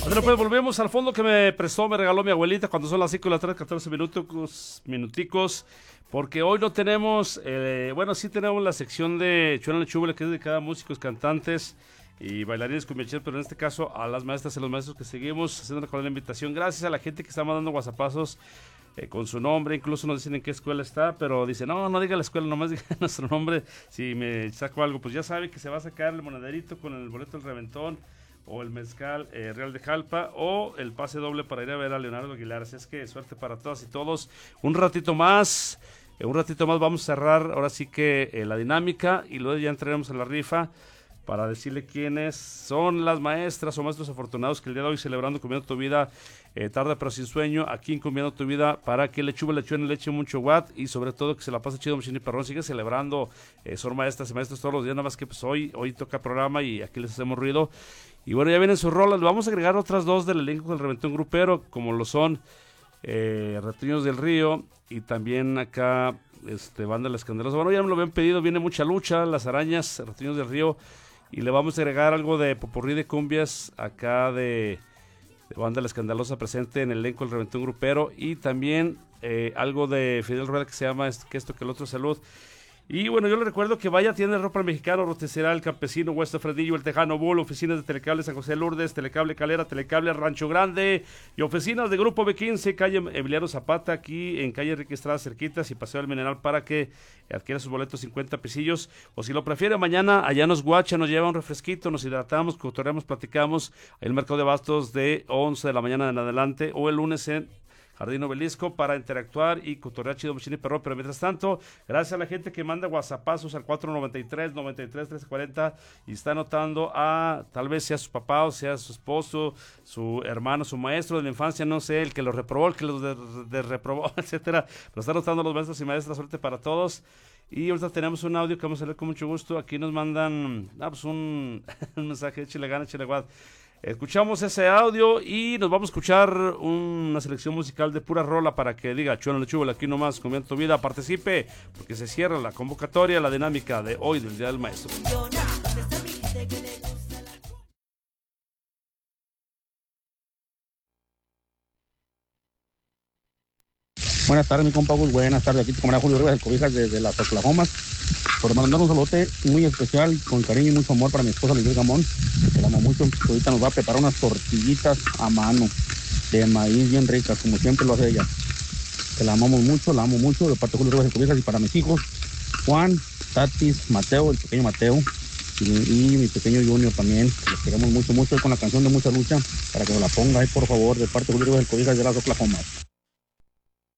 Bueno, pues volvemos al fondo que me prestó, me regaló mi abuelita cuando son las 5 de la tarde, 14 minuticos, porque hoy no tenemos, bueno, sí tenemos la sección de Chuela Chúbele, que es dedicada a músicos, cantantes y bailarines cumbiacheros, pero en este caso a las maestras y los maestros que seguimos haciendo con la invitación. Gracias a la gente que está mandando whatsappazos con su nombre, incluso nos dicen en qué escuela está, pero dice, no diga la escuela, nomás diga nuestro nombre. Si me saco algo, pues ya sabe que se va a sacar el monederito con el boleto del reventón, o el mezcal Real de Jalpa, o el pase doble para ir a ver a Leonardo Aguilar. Así es que suerte para todas y todos. Un ratito más vamos a cerrar ahora sí que la dinámica, y luego ya entraremos a la rifa para decirle quiénes son las maestras o maestros afortunados que el día de hoy, celebrando Cumbiando tu Vida, tarde pero sin sueño, aquí en Cumbiando tu Vida, para que le eche mucho watt, y sobre todo que se la pase chido Machín y Perrón. Sigue celebrando, son maestras y maestros todos los días, nada más que pues hoy toca programa y aquí les hacemos ruido. Y bueno, ya vienen sus rolas. Vamos a agregar otras dos del elenco del Reventón Grupero, como lo son Retoños del Río, y también acá Banda La Escandalosa. Bueno, ya me lo habían pedido, viene Mucha Lucha, Las Arañas, Retoños del Río, y le vamos a agregar algo de popurrí de cumbias acá de Banda La Escandalosa, presente en el elenco del Reventón Grupero, y también algo de Fidel Rueda que se llama Que Esto Que el Otro, Salud. Y bueno, yo le recuerdo que vaya a Tienda de Ropa al Mexicano, Rotecerá El Campesino, Huesto Fredillo, El Tejano Bull, oficinas de Telecable San José Lourdes, Telecable Calera, Telecable Rancho Grande, y oficinas de Grupo B15, calle Emiliano Zapata, aquí en calle Enrique Estrada, cerquitas, y Paseo del Mineral, para que adquiera sus boletos, 50 pesillos, o si lo prefiere, mañana allá nos guacha, nos lleva un refresquito, nos hidratamos, cotorreamos, platicamos, en el Mercado de Bastos de 11 de la mañana en adelante, o el lunes en Jardín Obelisco, para interactuar y cotorrear chido, Machín y Perrón. Pero mientras tanto, gracias a la gente que manda whatsappazos al 493-93-1340 y está anotando a, tal vez sea su papá, o sea su esposo, su hermano, su maestro de la infancia, no sé, el que los reprobó, el que los reprobó, etcétera. Pero está anotando los maestros y maestras, suerte para todos. Y ahorita tenemos un audio que vamos a leer con mucho gusto. Aquí nos mandan un mensaje, échale gana, échale guad. Escuchamos ese audio y nos vamos a escuchar una selección musical de pura rola para que diga Chuela Chúbele, aquí nomás, Cumbiando tu Vida. Participe, porque se cierra la convocatoria, la dinámica de hoy del Día del Maestro. Buenas tardes, mi compa Gus. Buenas tardes, aquí tu camarada Julio Rivas, el Cobijas desde las Oklahomas. Por mandar un saludote muy especial, con cariño y mucho amor para mi esposa Luis Gamón, que la amo mucho. Ahorita nos va a preparar unas tortillitas a mano de maíz bien ricas, como siempre lo hace ella. Que la amamos mucho, la amo mucho, de parte de Julio Rivas, el Cobijas, y para mis hijos, Juan, Tatis, Mateo, el pequeño Mateo, y mi pequeño Junior también, que los queremos mucho, mucho, con la canción de Mucha Lucha, para que me la ponga ahí, por favor, de parte de Julio Rivas, el Cobijas de las Oklahomas.